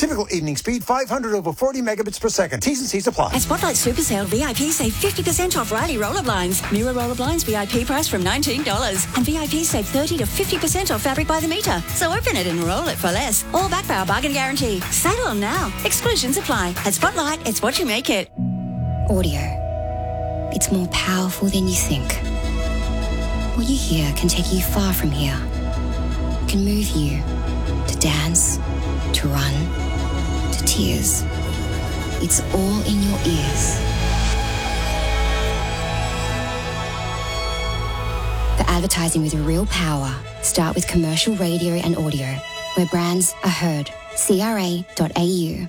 Typical evening speed 500 over 40 megabits per second. T's and C's apply. At Spotlight Super Sale, VIP save 50% off Riley roller blinds. Mirror roller blinds VIP price from $19. And VIP save 30 to 50% off fabric by the metre. So open it and roll it for less. All backed by our bargain guarantee. Sale on now. Exclusions apply. At Spotlight, it's what you make it. Audio. It's more powerful than you think. What you hear can take you far from here. Can move you to dance, to run, to tears. It's all in your ears. For advertising with real power, start with commercial radio and audio, where brands are heard. CRA.au.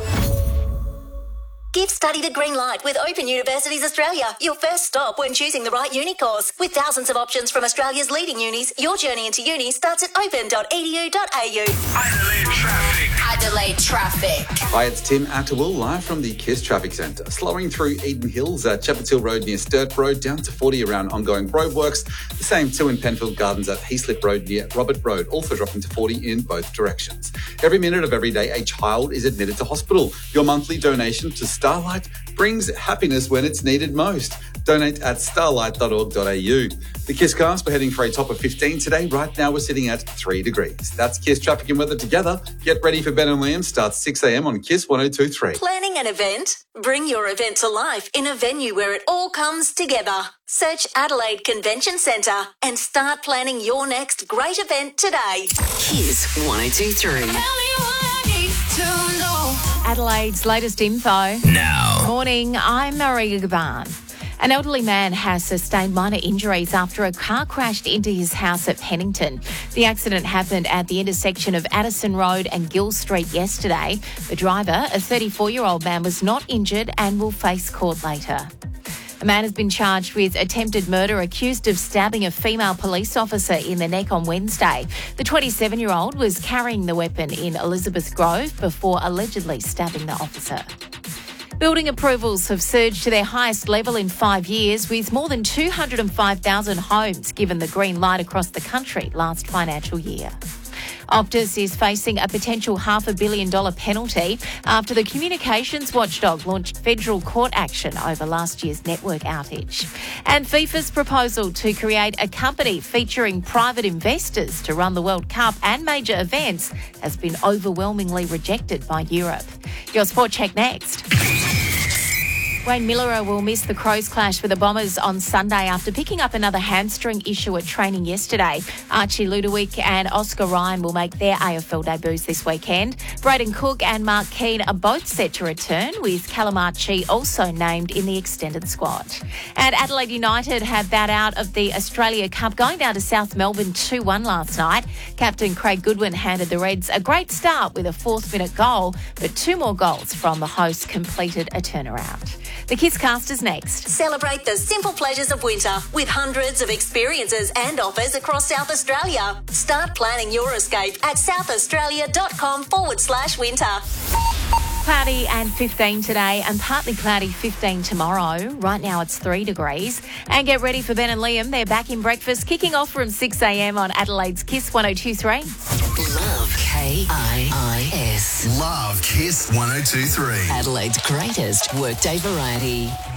Give study to Greenlight with Open Universities Australia, your first stop when choosing the right uni course. With thousands of options from Australia's leading unis, your journey into uni starts at open.edu.au. Adelaide Traffic. Hi, it's Tim Attawell, live from the KISS Traffic Centre. Slowing through Eden Hills at Shepherd's Hill Road near Sturt Road, down to 40 around ongoing roadworks. The same too in Penfield Gardens at Heaslip Road near Robert Road, also dropping to 40 in both directions. Every minute of every day, a child is admitted to hospital. Your monthly donation to Starlight brings happiness when it's needed most. Donate at starlight.org.au. The KISS cast, we're heading for a top of 15 today. Right now, we're sitting at 3 degrees. That's KISS Traffic and Weather together. Get ready for Ben and Liam. Starts 6 a.m. on KISS 102.3. Planning an event? Bring your event to life in a venue where it all comes together. Search Adelaide Convention Centre and start planning your next great event today. KISS 102.3. Adelaide's latest info. Now. Morning, I'm Maria Gaban. An elderly man has sustained minor injuries after a car crashed into his house at Pennington. The accident happened at the intersection of Addison Road and Gill Street yesterday. The driver, a 34-year-old man, was not injured and will face court later. A man has been charged with attempted murder, accused of stabbing a female police officer in the neck on Wednesday. The 27-year-old was carrying the weapon in Elizabeth Grove before allegedly stabbing the officer. Building approvals have surged to their highest level in 5 years, with more than 205,000 homes given the green light across the country last financial year. Optus is facing a potential $500 million penalty after the communications watchdog launched federal court action over last year's network outage. And FIFA's proposal to create a company featuring private investors to run the World Cup and major events has been overwhelmingly rejected by Europe. Your Sport Check next. Wayne Miller will miss the Crows clash with the Bombers on Sunday after picking up another hamstring issue at training yesterday. Archie Ludovic and Oscar Ryan will make their AFL debuts this weekend. Braden Cook and Mark Keane are both set to return, with Callum Archie also named in the extended squad. And Adelaide United have bowed out of the Australia Cup, going down to South Melbourne 2-1 last night. Captain Craig Goodwin handed the Reds a great start with a fourth-minute goal, but two more goals from the hosts completed a turnaround. The KISS cast is next. Celebrate the simple pleasures of winter with hundreds of experiences and offers across South Australia. Start planning your escape at southaustralia.com/winter. Cloudy and 15 today and partly cloudy 15 tomorrow. Right now it's 3 degrees. And get ready for Ben and Liam. They're back in breakfast, kicking off from 6 a.m. on Adelaide's KISS 102.3. Love KIIS. Love KISS 102.3. Adelaide's greatest workday variety.